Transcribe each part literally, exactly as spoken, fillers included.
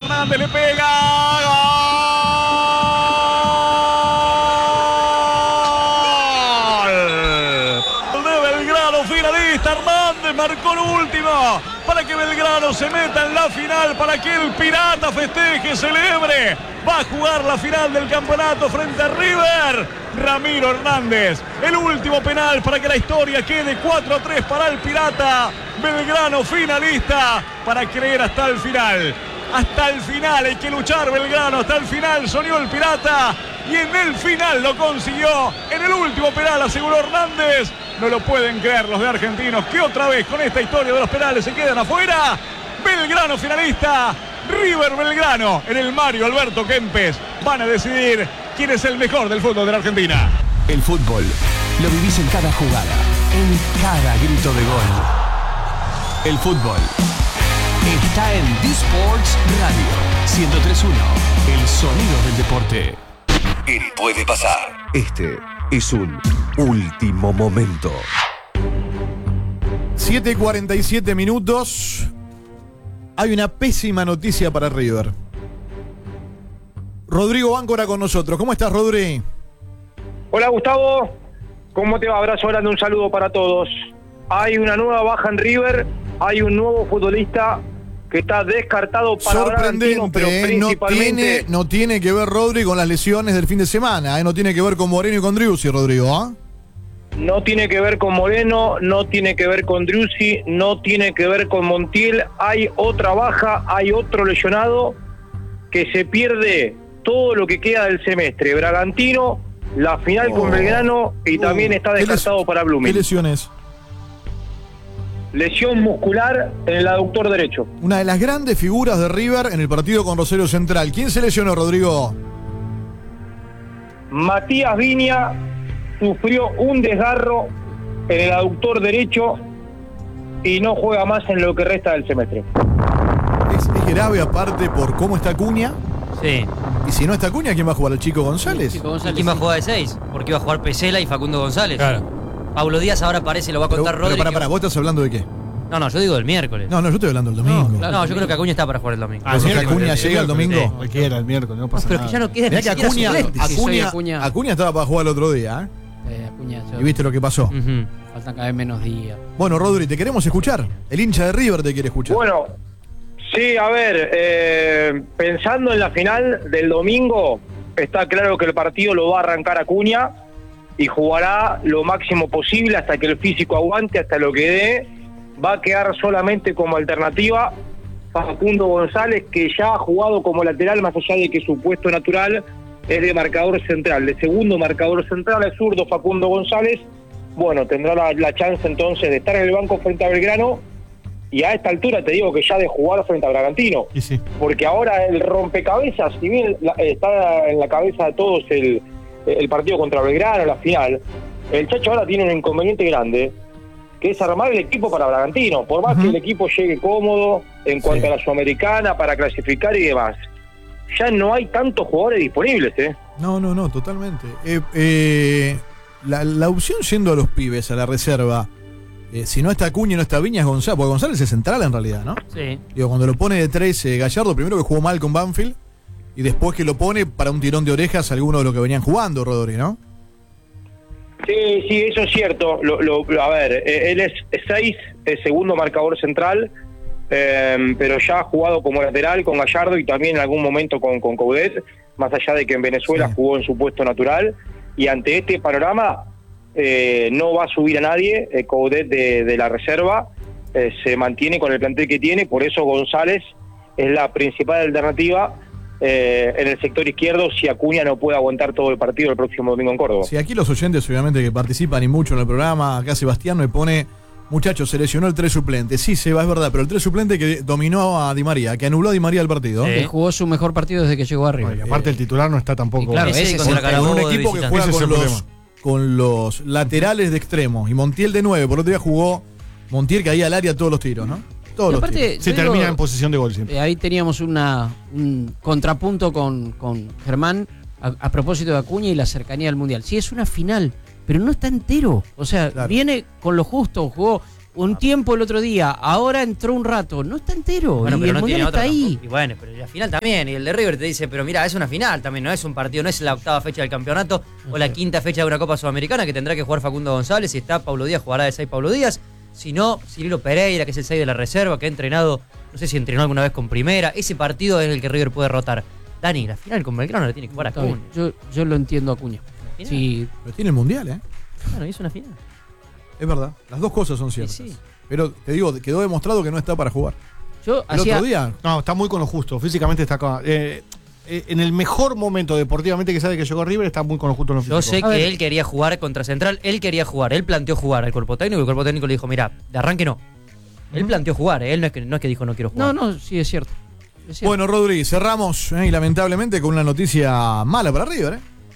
Hernández le pega. ¡Gol! De Belgrano, finalista. Hernández marcó lo último para que Belgrano se meta en la final, para que el Pirata festeje, celebre. Va a jugar la final del campeonato frente a River. Ramiro Hernández, el último penal para que la historia quede cuatro a tres para el Pirata. Belgrano finalista para creer hasta el final. Hasta el final hay que luchar Belgrano, hasta el final soñó el Pirata y en el final lo consiguió. En el último penal aseguró Hernández. No lo pueden creer los de Argentinos que otra vez con esta historia de los penales se quedan afuera. Belgrano finalista, River Belgrano en el Mario Alberto Kempes. Van a decidir quién es el mejor del fútbol de la Argentina. El fútbol lo vivís en cada jugada, en cada grito de gol. El fútbol está en D-Sports Radio ciento tres punto uno, el sonido del deporte. ¿Qué puede pasar? Este es un último momento. siete y cuarenta y siete minutos. Hay una pésima noticia para River. Rodrigo Áncora con nosotros. ¿Cómo estás, Rodri? Hola, Gustavo. ¿Cómo te va? Abrazo grande, un saludo para todos. Hay una nueva baja en River. Hay un nuevo futbolista que está descartado para Bragantino, pero Sorprendente, ¿eh? No principalmente... tiene, no tiene que ver, Rodri, con las lesiones del fin de semana. ¿eh? No tiene que ver con Moreno y con Driussi, Rodrigo. ¿eh? No tiene que ver con Moreno, no tiene que ver con Driussi, no tiene que ver con Montiel. Hay otra baja, hay otro lesionado que se pierde todo lo que queda del semestre. Bragantino, la final oh. con Belgrano y uh. también está descartado para Blooming. ¿Qué lesiones? Lesión muscular en el aductor derecho. Una de las grandes figuras de River en el partido con Rosario Central. ¿Quién se lesionó, Rodrigo? Matías Viña sufrió un desgarro en el aductor derecho y no juega más en lo que resta del semestre. ¿Es, es grave aparte por cómo está Acuña? Sí. Y si no está Acuña, ¿quién va a jugar? ¿El Chico González? Chico González. ¿Y quién va a jugar de seis? Porque iba a jugar Pesela y Facundo González. Claro. Paulo Díaz ahora parece, lo va a contar pero, Rodri. Pero para, para, ¿vos estás hablando de qué? No, no, yo digo del miércoles. No, no, yo estoy hablando del domingo. No, claro, no yo creo que Acuña está para jugar el domingo. Ah, ¿que Acuña llega el domingo? Sí. Cualquiera, el miércoles, no pasa no, pero nada. Pero que ya no queda. Mirá que Acuña, Acuña, Acuña. Acuña estaba para jugar el otro día, ¿eh? Eh, Acuña, yo... ¿Y viste lo que pasó? Uh-huh. Faltan cada vez menos días. Bueno, Rodri, te queremos escuchar. El hincha de River te quiere escuchar. Bueno, sí, a ver, eh, pensando en la final del domingo, está claro que el partido lo va a arrancar Acuña y jugará lo máximo posible hasta que el físico aguante, hasta lo que dé. Va a quedar solamente como alternativa Facundo González, que ya ha jugado como lateral, más allá de que su puesto natural es de marcador central. De segundo marcador central es zurdo Facundo González. Bueno, tendrá la, la chance entonces de estar en el banco frente a Belgrano y a esta altura te digo que ya de jugar frente a Bragantino. Y sí. Porque ahora el rompecabezas, si bien la, está en la cabeza de todos el, el partido contra Belgrano, la final, el Chacho ahora tiene un inconveniente grande, que es armar el equipo para Bragantino, por más uh-huh. que el equipo llegue cómodo en cuanto sí. a la Sudamericana, para clasificar y demás. Ya no hay tantos jugadores disponibles, ¿eh? No, no, no, totalmente. Eh, eh, la, la opción yendo a los pibes, a la reserva, eh, si no está Acuña y no está Viñas, González, porque González es central en realidad, ¿no? Sí. Digo, cuando lo pone de tres eh, Gallardo, primero que jugó mal con Banfield, y después que lo pone para un tirón de orejas a alguno de los que venían jugando, Rodri, ¿no? Sí, sí, eso es cierto. Lo, lo, a ver, eh, él es seis, el segundo marcador central, eh, pero ya ha jugado como lateral con Gallardo y también en algún momento con, con Coudet, más allá de que en Venezuela sí. jugó en su puesto natural. Y ante este panorama eh, no va a subir a nadie, eh, Coudet de, de la reserva eh, se mantiene con el plantel que tiene, por eso González es la principal alternativa Eh, en el sector izquierdo si Acuña no puede aguantar todo el partido el próximo domingo en Córdoba. Sí, aquí los oyentes obviamente que participan y mucho en el programa, acá Sebastián me pone, muchachos, se lesionó el tres suplente. Sí, Seba, es verdad, pero el tres suplente que dominó a Di María, que anuló a Di María el partido. Sí. Que jugó su mejor partido desde que llegó arriba. Bueno, y aparte eh, el titular no está tampoco... Y claro, ese ese contra contra con un equipo que juega con los, con los laterales de extremo y Montiel de nueve, por otro día jugó Montiel que ahí al área todos los tiros, ¿no? Todos los aparte, tiros. Se digo, termina en posición de gol siempre. Eh, ahí teníamos una, un contrapunto con, con Germán a, a propósito de Acuña y la cercanía al Mundial. Sí, es una final, pero no está entero. O sea, claro. viene con lo justo, jugó un tiempo el otro día, ahora entró un rato, no está entero. Bueno, y pero el no Mundial tiene está otra ahí. tampoco. Y bueno, pero la final también. Y el de River te dice, pero mira, es una final también, no es un partido, no es la octava fecha del campeonato No o la sé. quinta fecha de una Copa Sudamericana que tendrá que jugar Facundo González. Si está Paulo Díaz, jugará de seis Paulo Díaz. Si no, Cirilo Pereira, que es el seis de la reserva, que ha entrenado, no sé si entrenó alguna vez con primera. Ese partido es el que River puede rotar. Dani, la final con Belgrano la tiene que jugar a Está bien, Acuña. Yo, yo lo entiendo a Acuña. Final. Sí, Pero tiene el mundial, ¿eh? Claro, es una final. Es verdad. Las dos cosas son ciertas. Sí, sí. Pero te digo, quedó demostrado que no está para jugar. yo El hacía, otro día. No, está muy con lo justo. Físicamente está acá. Eh, eh, en el mejor momento deportivamente que sabe que llegó River, está muy con lo justo en lo físico. Yo sé A que ver. él quería jugar contra Central, él quería jugar, él planteó jugar al cuerpo técnico y el cuerpo técnico le dijo, mira, de arranque no. Él planteó jugar, ¿eh? Él no es, que, no es que dijo no quiero no, jugar. no, sí, es cierto. Es cierto. Bueno, Rodri, cerramos, ¿eh? Y lamentablemente con una noticia mala para River, ¿eh?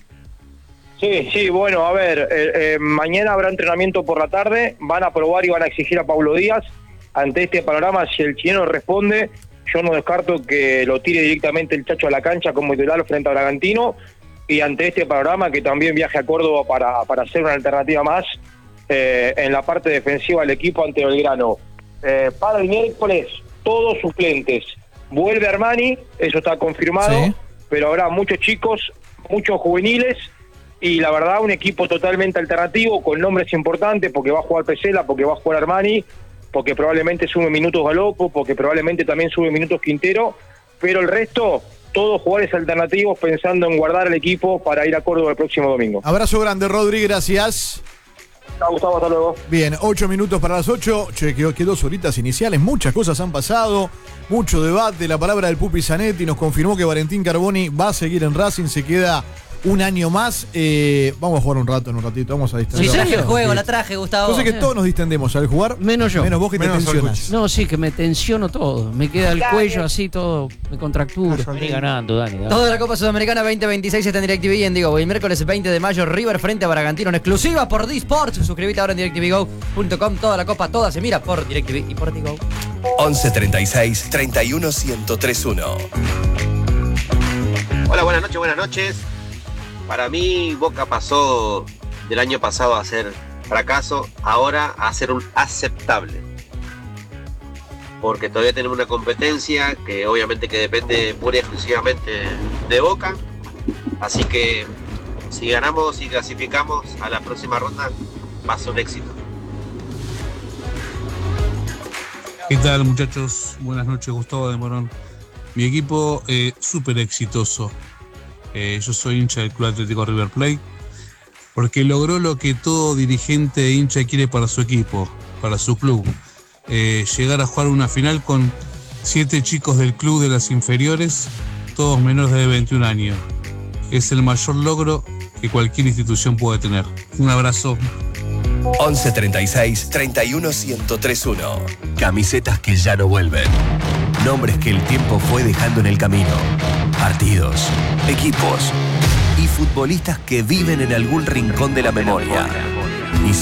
Sí, sí, bueno, a ver, eh, eh, mañana habrá entrenamiento por la tarde, van a probar y van a exigir a Paulo Díaz. Ante este panorama, si el chileno responde, yo no descarto que lo tire directamente el Chacho a la cancha como titular frente a Bragantino, y ante este panorama que también viaje a Córdoba para, para hacer una alternativa más eh, en la parte defensiva del equipo ante Belgrano. Eh, para el miércoles, todos suplentes. Vuelve Armani, eso está confirmado, Sí. pero habrá muchos chicos, muchos juveniles, y la verdad un equipo totalmente alternativo, con nombres importantes, porque va a jugar Pesela, porque va a jugar Armani, porque probablemente sube minutos Galopo, porque probablemente también sube minutos Quintero, pero el resto, todos jugadores alternativos pensando en guardar el equipo para ir a Córdoba el próximo domingo. Abrazo grande, Rodri, gracias. Chao, Gustavo, hasta luego. Bien, ocho minutos para las ocho. Che, quedó, quedó dos horitas iniciales. Muchas cosas han pasado. Mucho debate. La palabra del Pupi Zanetti nos confirmó que Valentín Carboni va a seguir en Racing. Se queda un año más. Eh, vamos a jugar un rato, en un ratito. Vamos a Sí, distendernos. traje el juego, la traje, Gustavo. Yo sé que todos nos distendemos al jugar. Menos yo. Menos vos que Menos te tensionás. Solguchi. No, sí, que me tensiono todo. Me queda el cuello así todo, me contractura. Vení ganando, Dani. dale. Toda la Copa Sudamericana veinte veintiséis está en DirecTV y en Digo. El miércoles veinte de mayo, River frente a Bragantino en exclusiva por D-Sports. Suscríbete ahora en directivo go punto com. Toda la Copa, toda se mira por DirecTV y por Digo. once treinta y seis, treinta y uno, ciento tres uno. Hola, buenas noches, buenas noches. Para mí, Boca pasó del año pasado a ser fracaso, ahora a ser un aceptable. Porque todavía tenemos una competencia que obviamente que depende pura y exclusivamente de Boca. Así que si ganamos y clasificamos a la próxima ronda, va a ser un éxito. ¿Qué tal, muchachos? Buenas noches, Gustavo de Morón. Mi equipo eh, súper exitoso. Eh, yo soy hincha del Club Atlético River Plate porque logró lo que todo dirigente e hincha quiere para su equipo, para su club. Eh, llegar a jugar una final con siete chicos del club de las inferiores, todos menores de veintiún años. Es el mayor logro que cualquier institución puede tener. Un abrazo. once treinta y seis, treinta y uno, ciento tres uno. Camisetas que ya no vuelven. Nombres que el tiempo fue dejando en el camino. Partidos, equipos y futbolistas que viven en algún rincón de la memoria. Y